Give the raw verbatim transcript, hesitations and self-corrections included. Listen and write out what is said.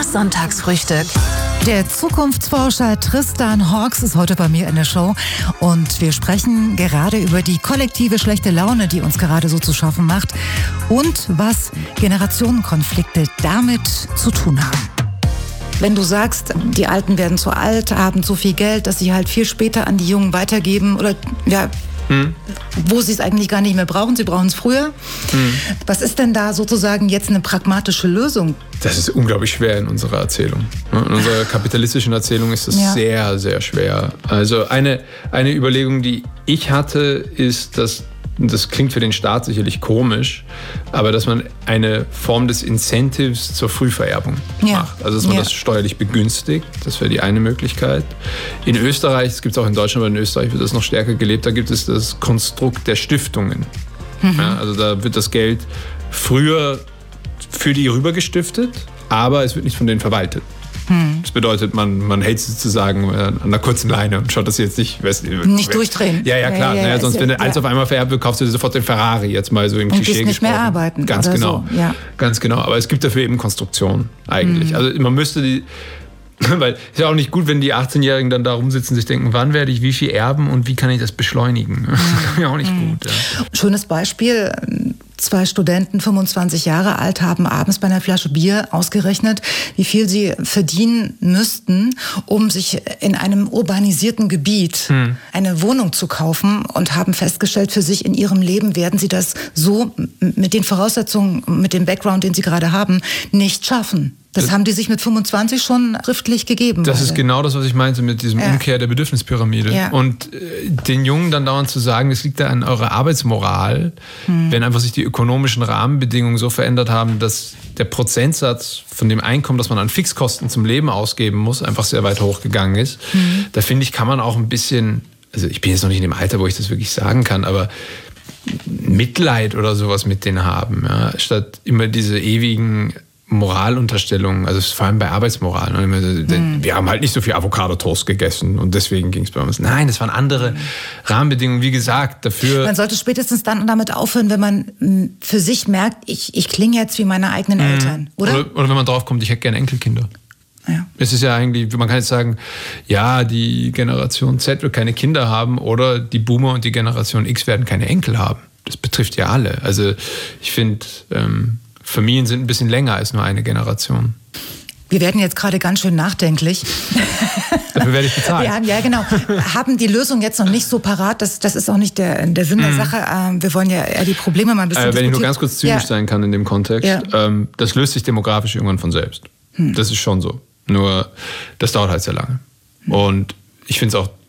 Das Sonntagsfrühstück. Der Zukunftsforscher Tristan Hawks ist heute bei mir in der Show und wir sprechen gerade über die kollektive schlechte Laune, die uns gerade so zu schaffen macht und was Generationenkonflikte damit zu tun haben. Wenn du sagst, die Alten werden zu alt, haben so viel Geld, dass sie halt viel später an die Jungen weitergeben oder ja, hm. wo sie es eigentlich gar nicht mehr brauchen, sie brauchen es früher. Hm. Was ist denn da sozusagen jetzt eine pragmatische Lösung? Das ist unglaublich schwer in unserer Erzählung. In unserer kapitalistischen Erzählung ist das ja. sehr, sehr schwer. Also eine, eine Überlegung, die ich hatte, ist, dass, das klingt für den Staat sicherlich komisch, aber dass man eine Form des Incentives zur Frühvererbung ja. macht. Also dass man ja. das steuerlich begünstigt, das wäre die eine Möglichkeit. In Österreich, das gibt es auch in Deutschland, aber in Österreich wird das noch stärker gelebt, da gibt es das Konstrukt der Stiftungen. Mhm. Ja, also da wird das Geld früher für die rüber gestiftet, aber es wird nicht von denen verwaltet. Hm. Das bedeutet, man, man hält es sozusagen an einer kurzen Leine und schaut, dass sie jetzt nicht... Weiß, nicht wer, durchdrehen. Ja, ja, klar. Ja, ja, ja, sonst, wenn ja, eins auf einmal vererbt wird, kaufst du dir sofort den Ferrari, jetzt mal so im und Klischee gesprochen. nicht mehr arbeiten. Ganz oder genau. So. Ja. Ganz genau. Aber es gibt dafür eben Konstruktionen eigentlich. Hm. Also man müsste die... Weil es ist ja auch nicht gut, wenn die achtzehnjährigen dann da rumsitzen und sich denken, wann werde ich wie viel erben und wie kann ich das beschleunigen? Das ist ja auch nicht mhm. gut. Ja. Schönes Beispiel. Zwei Studenten, fünfundzwanzig Jahre alt, haben abends bei einer Flasche Bier ausgerechnet, wie viel sie verdienen müssten, um sich in einem urbanisierten Gebiet hm. eine Wohnung zu kaufen und haben festgestellt, für sich in ihrem Leben werden sie das so mit den Voraussetzungen, mit dem Background, den sie gerade haben, nicht schaffen. Das, das haben die sich mit fünfundzwanzig schon schriftlich gegeben. Das beide. ist genau das, was ich meinte mit diesem ja. Umkehr der Bedürfnispyramide. Ja. Und äh, den Jungen dann dauernd zu sagen, das liegt da an eurer Arbeitsmoral, hm. wenn einfach sich die ökonomischen Rahmenbedingungen so verändert haben, dass der Prozentsatz von dem Einkommen, das man an Fixkosten zum Leben ausgeben muss, einfach sehr weit hochgegangen ist. Hm. Da finde ich, kann man auch ein bisschen, also ich bin jetzt noch nicht in dem Alter, wo ich das wirklich sagen kann, aber Mitleid oder sowas mit denen haben, ja? Statt immer diese ewigen Moralunterstellungen, also vor allem bei Arbeitsmoral. Mhm. Wir haben halt nicht so viel Avocado-Toast gegessen und deswegen ging es bei uns. Nein, das waren andere mhm. Rahmenbedingungen. Wie gesagt, dafür... Man sollte spätestens dann damit aufhören, wenn man für sich merkt, ich, ich klinge jetzt wie meine eigenen mhm. Eltern, oder? oder? Oder wenn man drauf kommt, ich hätte gerne Enkelkinder. Ja. Es ist ja eigentlich, man kann jetzt sagen, ja, die Generation Z wird keine Kinder haben oder die Boomer und die Generation X werden keine Enkel haben. Das betrifft ja alle. Also ich finde... Ähm, Familien sind ein bisschen länger als nur eine Generation. Wir werden jetzt gerade ganz schön nachdenklich. Dafür werde ich bezahlt. Wir haben, ja, genau. Haben die Lösung jetzt noch nicht so parat. Das, das ist auch nicht der, der Sinn der mhm. Sache. Wir wollen ja eher die Probleme mal ein bisschen äh, Wenn diskutieren. ich nur ganz kurz zynisch ja. sein kann in dem Kontext. Ja. Ähm, das löst sich demografisch irgendwann von selbst. Hm. Das ist schon so. Nur, das dauert halt sehr lange. Hm. Und ich finde es auch